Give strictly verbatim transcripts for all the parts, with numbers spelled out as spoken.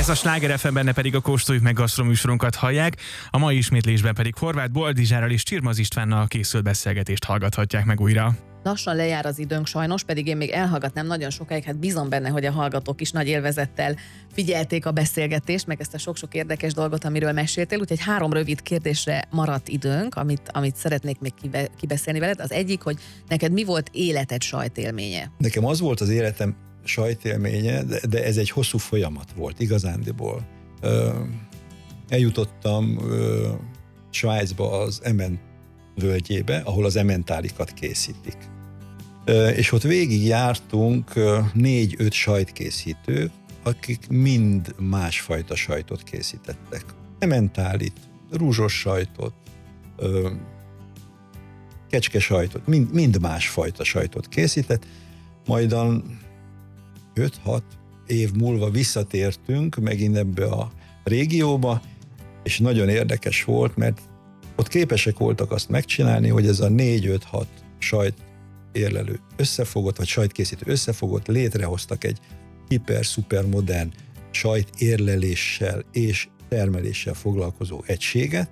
Ez a Sláger ef em, benne pedig a Kóstoljuk meg gasztroműsorunkat hallják, a mai ismétlésben pedig Horváth Boldizsárral és Csirmaz Istvánnal készült beszélgetést hallgathatják meg újra. Lassan lejár az időnk sajnos, pedig én még elhallgatnám nagyon sokáig, hát bízom benne, hogy a hallgatók is nagy élvezettel figyelték a beszélgetést, meg ezt a sok-sok érdekes dolgot, amiről meséltél, úgyhogy három rövid kérdésre maradt időnk, amit, amit szeretnék még kibe, kibeszélni veled. Az egyik, hogy neked mi volt életed sajtélménye? Nekem az volt az életem sajtélménye, de, de ez egy hosszú folyamat volt igazándiból. Ö, eljutottam ö, Svájcba az Emen völgyébe, ahol az ementálikat készítik. Ö, és ott végig jártunk négy-öt sajtkészítő, akik mind másfajta sajtot készítettek. Ementálit, rúzsos sajtot, ö, kecskesajtot, mind, mind másfajta sajtot készített, majdan öt-hat év múlva visszatértünk megint ebbe a régióba, és nagyon érdekes volt, mert ott képesek voltak azt megcsinálni, hogy ez a négy-öt-hat sajt érlelő összefogott, vagy sajtkészítő összefogott, létrehoztak egy hiper-szuper modern sajt érleléssel és termeléssel foglalkozó egységet,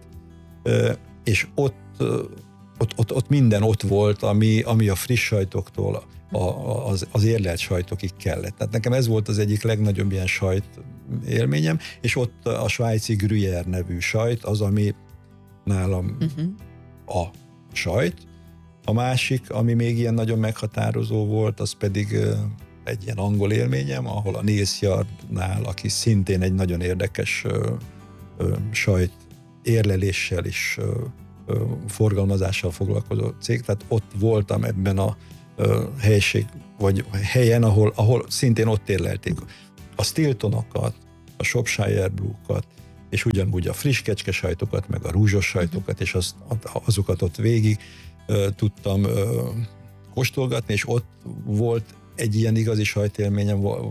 és ott, ott, ott, ott minden ott volt, ami, ami a friss sajtoktól A, az, az érlelt sajtokig kellett. Tehát nekem ez volt az egyik legnagyobb ilyen sajt élményem, és ott a svájci Gruyère nevű sajt az, ami nálam uh-huh. a sajt. A másik, ami még ilyen nagyon meghatározó volt, az pedig egy ilyen angol élményem, ahol a Neal's Yardnál, aki szintén egy nagyon érdekes ö, ö, sajt érleléssel és ö, ö, forgalmazással foglalkozó cég, tehát ott voltam ebben a helység, vagy helyen, ahol, ahol szintén ott érlelték a Stiltonokat, a Shropshire Blue-kat, és ugyanúgy a friss kecskesajtokat, meg a rúzsos sajtokat, és az, azokat ott végig uh, tudtam uh, kóstolgatni, és ott volt egy ilyen igazi sajtélményem, uh,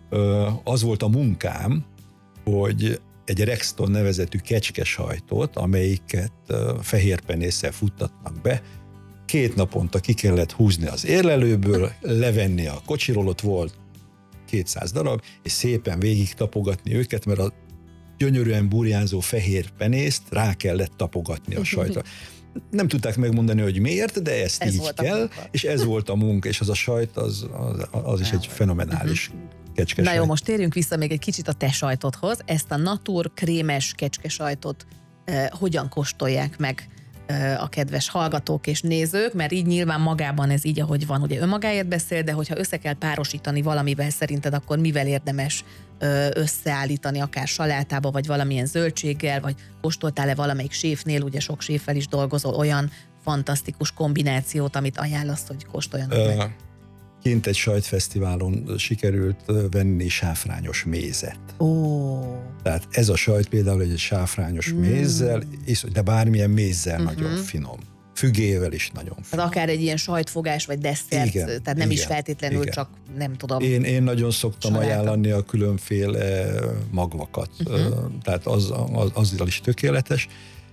az volt a munkám, hogy egy Rexton nevezetű kecskesajtot, amelyiket uh, fehérpenésszel futtatnak be, két naponta ki kellett húzni az érlelőből, levenni a kocsiról, ott volt kétszáz darab, és szépen végig tapogatni őket, mert a gyönyörűen burjánzó fehér penészt rá kellett tapogatni a sajtra. Nem tudták megmondani, hogy miért, de ezt ez így kell, és ez volt a munka, és az a sajt, az, az, az is egy fenomenális kecskesajt. Na jó, most térjünk vissza még egy kicsit a te sajtodhoz. Ezt a natur krémes kecskesajtot eh, hogyan kóstolják meg a kedves hallgatók és nézők, mert így nyilván magában ez így, ahogy van, ugye önmagáért beszél, de hogyha össze kell párosítani valamivel szerinted, akkor mivel érdemes összeállítani, akár salátába, vagy valamilyen zöldséggel, vagy kóstoltál-e valamelyik séfnél, ugye sok séffel is dolgozol, olyan fantasztikus kombinációt, amit ajánlasz, hogy kóstoljanak uh, meg? Kint egy sajtfesztiválon sikerült venni sáfrányos mézet. Ó. Tehát ez a sajt például egy sáfrányos mm. mézzel, de bármilyen mézzel uh-huh. nagyon finom. Fügével is nagyon finom. Hát akár egy ilyen sajtfogás vagy desszert, igen, tehát nem igen, is feltétlenül igen. csak nem tudom. Én, én nagyon szoktam saláta. ajánlani a különféle magvakat, uh-huh. tehát az, az, azzal is tökéletes,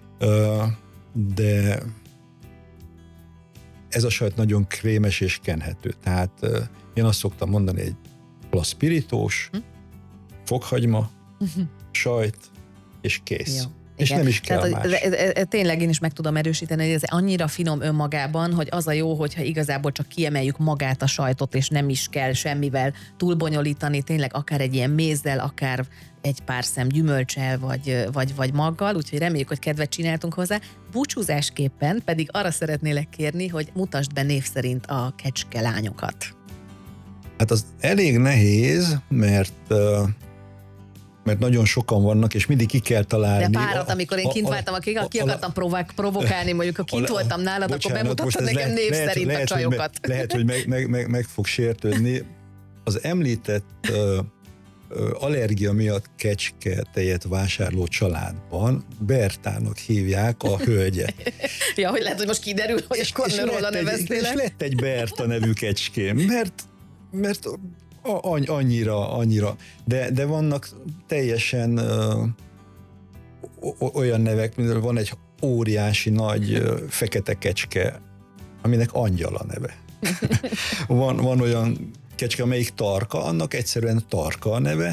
de ez a sajt nagyon krémes és kenhető. Tehát uh, én azt szoktam mondani, egy spirítós, hm? fokhagyma, uh-huh. sajt, és kész. Jó. És igen. nem is kell Tehát, más. Ez, ez, ez, tényleg én is meg tudom erősíteni, hogy ez annyira finom önmagában, hogy az a jó, hogyha igazából csak kiemeljük magát a sajtot, és nem is kell semmivel túlbonyolítani, tényleg akár egy ilyen mézzel, akár egy pár szem gyümölcsel, vagy, vagy, vagy maggal, úgyhogy reméljük, hogy kedvet csináltunk hozzá. Búcsúzásképpen pedig arra szeretnélek kérni, hogy mutasd be név szerint a kecskelányokat. Hát az elég nehéz, mert mert nagyon sokan vannak, és mindig ki kell találni. De párat, amikor én kint váltam, ki akartam provokálni, mondjuk, ha kint voltam nálad, akkor bemutattad nekem név lehet, szerint lehet, a csajokat. Hogy me, lehet, hogy meg, meg, meg, meg fog sértődni. Az említett uh, allergia miatt kecske tejet vásárló családban Bertának hívják a hölgyet. Ja, hogy lehet, hogy most kiderül, hogy és, akkor róla neveztél. És lett egy Berta nevű kecském, mert, mert annyira, annyira. De, de vannak teljesen uh, olyan nevek, mint van egy óriási nagy uh, fekete kecske, aminek Angyal a neve. van, van olyan kecske, amelyik Tarka, annak egyszerűen Tarka a neve.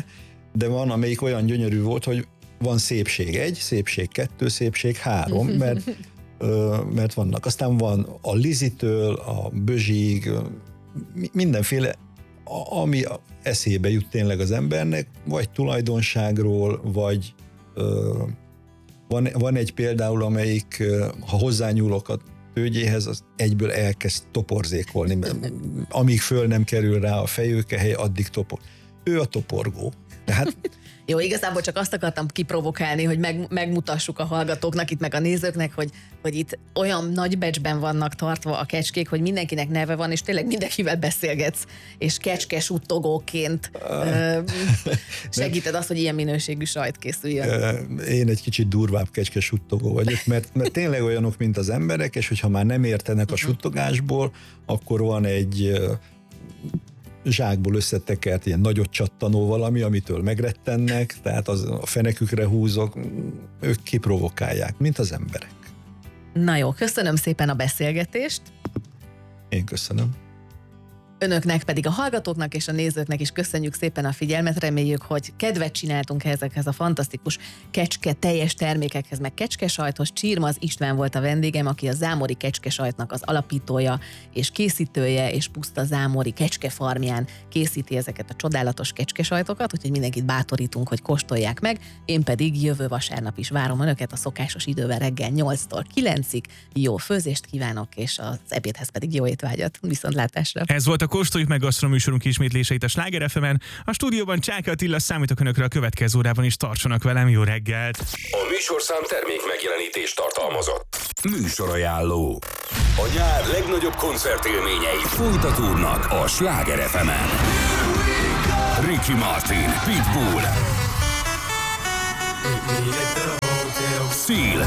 de van, amelyik olyan gyönyörű volt, hogy van szépség egy, szépség kettő, szépség három, mert, mert vannak. Aztán van a Lizitől, a Bözsig, mindenféle, ami eszébe jut tényleg az embernek, vagy tulajdonságról, vagy van, van egy például, amelyik, ha hozzányúlok a tőgyéhez, az egyből elkezd toporzékolni, amíg föl nem kerül rá a fejőkehely, addig topor. Ő a toporgó. Tehát jó, igazából csak azt akartam kiprovokálni, hogy meg, megmutassuk a hallgatóknak, itt meg a nézőknek, hogy, hogy itt olyan nagy becsben vannak tartva a kecskék, hogy mindenkinek neve van, és tényleg mindenkivel beszélgetsz, és kecske-suttogóként segíted azt, hogy ilyen minőségű sajt készüljön. Én egy kicsit durvább kecske-suttogó vagyok, mert, mert tényleg olyanok, mint az emberek, és hogyha már nem értenek a suttogásból, akkor van egy zsákból összetekert ilyen nagyot csattanó valami, amitől megrettennek, tehát az, a fenekükre húzok, ők kiprovokálják, mint az emberek. Na jó, köszönöm szépen a beszélgetést. Én köszönöm. Önöknek pedig, a hallgatóknak és a nézőknek is köszönjük szépen a figyelmet, reméljük, hogy kedvet csináltunk ezekhez a fantasztikus kecske teljes termékekhez, meg kecskesajthoz. Csirmaz István volt a vendégem, aki a zámori kecskesajtnak az alapítója és készítője, és Puszta Zámori kecskefarmján készíti ezeket a csodálatos kecskesajtokat, úgyhogy mindenkit bátorítunk, hogy kóstolják meg. Én pedig jövő vasárnap is várom önöket a szokásos időben reggel nyolctól kilencig. Jó főzést kívánok, és az ebédhez pedig jó étvágyat. Viszontlátásra. Ez volt a Kóstoljuk meg gasztroműsorunk ismétléseit a Sláger ef emen. A stúdióban Csáky Attila, számítok önökre a következő órában is, tartsanak velem, jó reggelt! A műsorszám termék megjelenítést tartalmazott. Műsorajánló. A nyár legnagyobb koncertélményei folytatódnak a Sláger ef emen. Ricky Martin, Pitbull, Seal,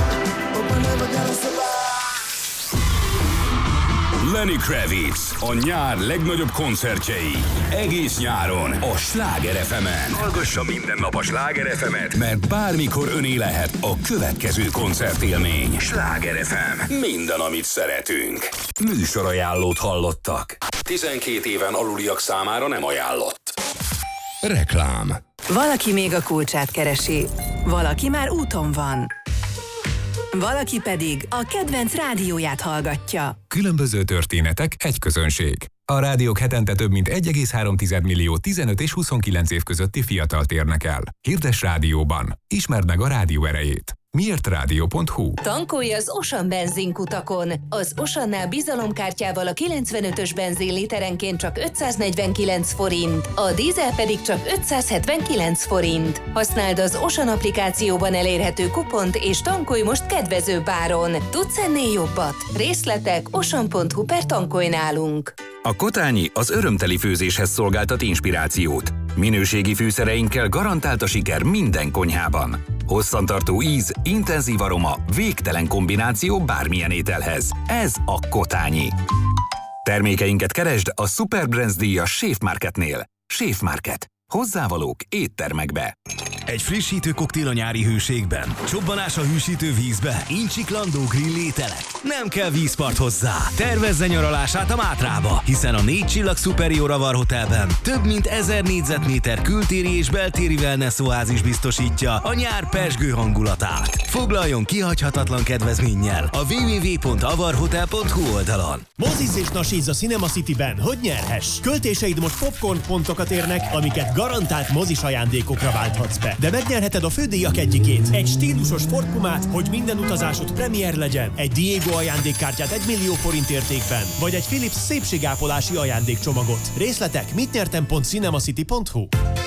Lenny Kravitz, a nyár legnagyobb koncertjei. Egész nyáron a Sláger ef emen. Hallgassa minden nap a Sláger ef emet, mert bármikor öné lehet a következő koncertélmény. Sláger ef em. Minden, amit szeretünk. Műsorajánlót hallottak. tizenkét éven aluliak számára nem ajánlott. Reklám. Valaki még a kulcsát keresi, valaki már úton van. Valaki pedig a kedvenc rádióját hallgatja. Különböző történetek, egy közönség. A rádiók hetente több mint egy egész három millió tizenöt és huszonkilenc év közötti fiatalt érnek el. Hirdess rádióban. Ismerd meg a rádió erejét. miért rádió pont hu. Tankolj az Osan benzinkutakon. Az Osannál bizalomkártyával a kilencvenötös benzin literenként csak ötszáznegyvenkilenc forint, a dízel pedig csak ötszázhetvenkilenc forint. Használd az Osan applikációban elérhető kupont és tankolj most kedvezőbb áron. Tudsz ennél jobbat? Részletek osan pont hu per tankolj nálunk. A Kotányi az örömteli főzéshez szolgáltat inspirációt. Minőségi fűszereinkkel garantált a siker minden konyhában. Hosszantartó íz, intenzív aroma, végtelen kombináció bármilyen ételhez. Ez a Kotányi. Termékeinket keresd a Superbrands díjas Chef Marketnél. Chef Market. Hozzávalók éttermekbe. Egy frissítő koktél a nyári hőségben, csobbanás a hűsítő vízbe, incsiklandó grill ételek. Nem kell vízpart hozzá. Tervezze nyaralását a Mátrába, hiszen a négy csillag Superior Avar Hotelben több mint ezer négyzetméter kültéri és beltéri wellness oázis biztosítja a nyár pezsgő hangulatát. Foglaljon kihagyhatatlan kedvezménnyel a double-u double-u double-u pont avarhotel pont hu oldalon. Mozizz és nasízz a Cinema Cityben, hogy nyerhess. Költéseid most popcorn pontokat érnek, amiket garantált mozis ajándékokra válthatsz be. De megnyerheted a fődíjak egyikét. Egy stílusos Ford Pumát, hogy minden utazásod premier legyen. Egy Diego ajándékkártyát egy millió forint értékben. Vagy egy Philips szépségápolási ajándékcsomagot. Részletek mitnyertem pont cinemacity pont hu.